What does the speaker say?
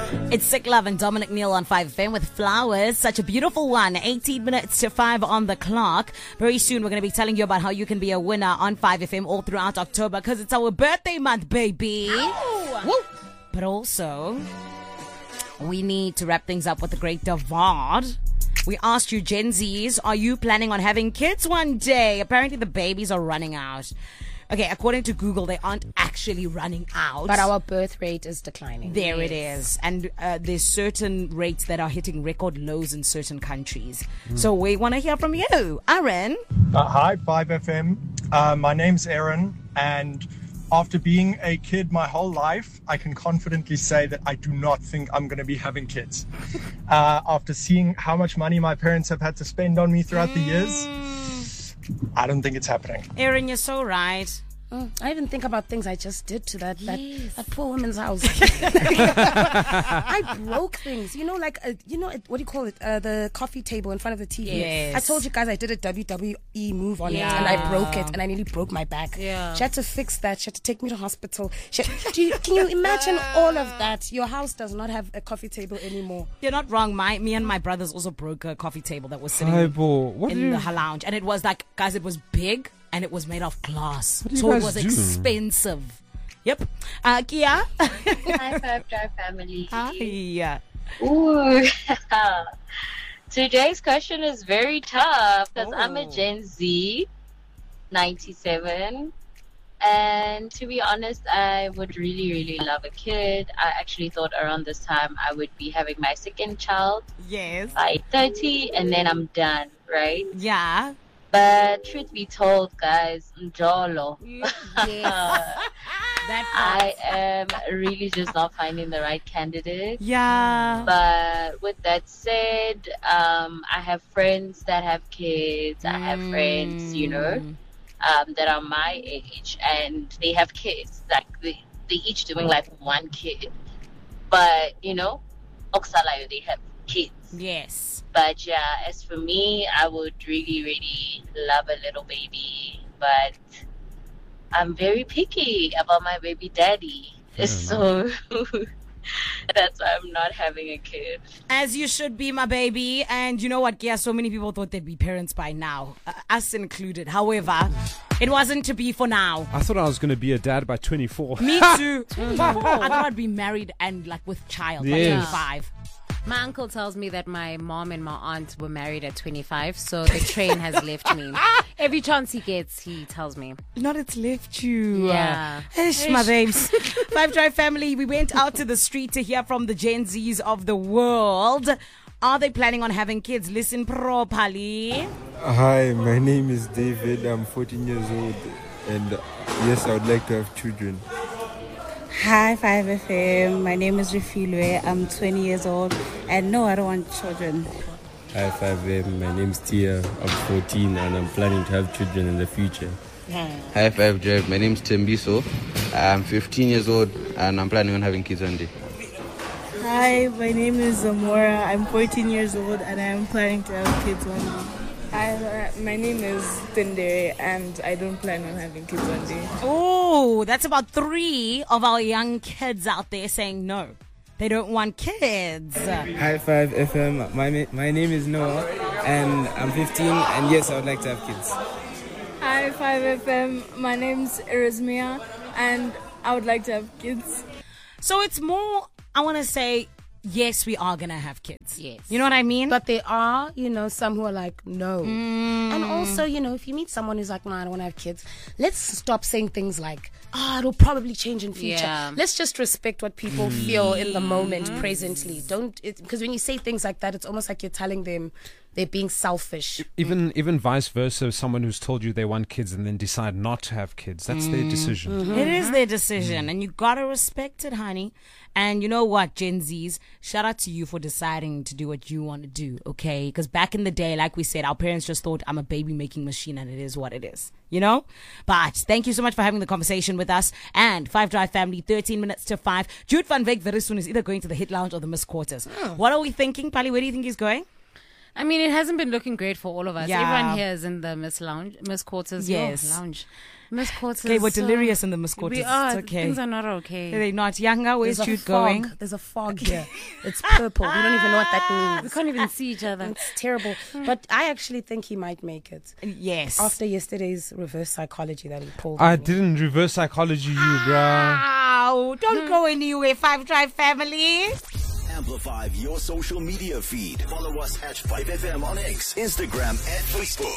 It's Sick Love and Dominic Neal on 5FM with Flowers. Such a beautiful one. 18 minutes to 5 on the clock. Very soon we're going to be telling you about how you can be a winner on 5FM all throughout October because it's our birthday month, baby. Woo. But also, we need to wrap things up with the great Davard. We asked you, Gen Zs, are you planning on having kids one day? Apparently the babies are running out. Okay, according to Google, they aren't actually running out. But our birth rate is declining. There it is. And there's certain rates that are hitting record lows in certain countries. So we want to hear from you. Aaron? Hi, 5FM. My name's Aaron, and after being a kid my whole life, I can confidently say that I do not think I'm going to be having kids. After seeing how much money my parents have had to spend on me throughout the years, I don't think it's happening. Aaron, you're so right. I even think about things I just did to that poor woman's house. I broke things. You know, like, what do you call it? The coffee table in front of the TV. Yes. I told you guys I did a WWE move on it and I broke it and I nearly broke my back. Yeah. She had to fix that. She had to take me to hospital. Can you imagine all of that? Your house does not have a coffee table anymore. You're not wrong. Me and my brothers also broke a coffee table that was sitting in the lounge. And it was like, guys, it was big. And it was made of glass. So it was expensive. Yep. Kia? Hi, 5 Drive family. Hi. Ooh. Today's question is very tough because I'm a Gen Z, 97. And to be honest, I would really, really love a kid. I actually thought around this time I would be having my second child. Yes. By 30, and then I'm done, right? Yeah. But truth be told, guys, Njolo. I am really just not finding the right candidate. Yeah. But with that said, I have friends that have kids. I have friends, that are my age, and they have kids. Like they each doing like one kid. But Oksalayo, they have kids. Yes. But yeah, as for me, I would really, really love a little baby. But I'm very picky about my baby daddy. So that's why I'm not having a kid. As you should be, my baby. And you know what, Gia? So many people thought they'd be parents by now, us included. However, it wasn't to be for now. I thought I was going to be a dad by 24. Me too. I thought I'd be married and like with child by 25. My uncle tells me that my mom and my aunt were married at 25, so the train has left me. Every chance he gets, he tells me. Not it's left you. Yeah. Ish, my babes. 5 Drive family, we went out to the street to hear from the Gen Zs of the world. Are they planning on having kids? Listen properly. Hi, my name is David. I'm 14 years old. And yes, I would like to have children. Hi 5FM, my name is Refilwe, I'm 20 years old, and no, I don't want children. Hi 5FM, my name is Tia, I'm 14 and I'm planning to have children in the future. Hi 5 Drive, my name is Tembiso, I'm 15 years old and I'm planning on having kids one day. Hi, my name is Zamora, I'm 14 years old and I'm planning to have kids one day. Hi, my name is Tindere and I don't plan on having kids one day. Oh, that's about 3 of our young kids out there saying no. They don't want kids. Hi 5FM, my name is Noah and I'm 15 and yes, I would like to have kids. Hi 5FM, my name's Erismia and I would like to have kids. So it's more, I want to say, yes, we are going to have kids. Yes. You know what I mean? But there are, some who are like, no. And also, if you meet someone who's like, no, I don't want to have kids, let's stop saying things like, it'll probably change in future. Yeah. Let's just respect what people feel in the moment presently. Because when you say things like that, it's almost like you're telling them they're being selfish. Even vice versa, someone who's told you they want kids and then decide not to have kids, that's their decision. It is their decision, and you gotta respect it, honey. And you know what, Gen Zs, shout out to you for deciding to do what you want to do, okay? Because back in the day, like we said, our parents just thought I'm a baby making machine, and it is what it is, But thank you so much for having the conversation with us. And 5 Drive family, 13 minutes to 5. Jude van Veek very soon is either going to the Hit Lounge or the Miss Quarters. What are we thinking, Pali? Where do you think he's going? I mean, it hasn't been looking great for all of us. Yeah. Everyone here is in the Miss Quarters. Yes. Lounge. Miss Quarters. Okay, we're delirious in the Miss Quarters. We are. It's okay. Things are not okay. They're not. Younger, where's There's a Jude fog. going? There's a fog here. It's purple. We don't even know what that means. We can't even see each other. It's terrible. But I actually think he might make it. Yes. After yesterday's reverse psychology that he pulled. I didn't reverse psychology you, bruh. Ow, don't go anywhere, 5 Drive family. Amplify your social media feed. Follow us at 5FM on X, Instagram, and Facebook.